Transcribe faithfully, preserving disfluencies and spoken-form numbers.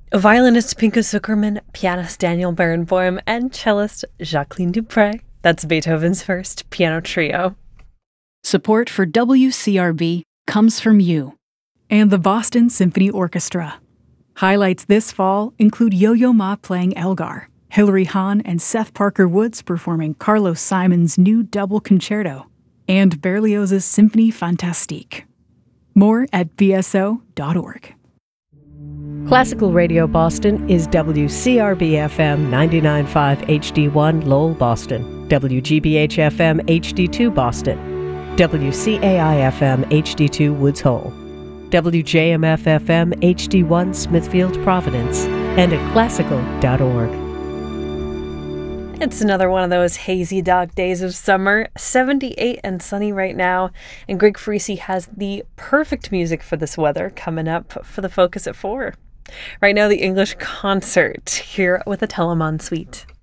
Violinist Pinka Zuckerman, pianist Daniel Barenboim, and cellist Jacqueline Dupre. That's Beethoven's First Piano Trio. Support for W C R B comes from you and the Boston Symphony Orchestra. Highlights this fall include Yo-Yo Ma playing Elgar, Hilary Hahn and Seth Parker Woods performing Carlos Simon's new double concerto, and Berlioz's Symphonie Fantastique. More at b s o dot org. Classical Radio Boston is W C R B F M ninety-nine point five H D one Lowell, Boston, W G B H F M H D two Boston, W C A I F M H D two Woods Hole, W J M F F M H D one Smithfield, Providence, and at classical dot org. It's another one of those hazy dog days of summer, seventy-eight and sunny right now, and Greg Freese has the perfect music for this weather coming up for the Focus at four. Right now, the English Concert here with the Telemann Suite.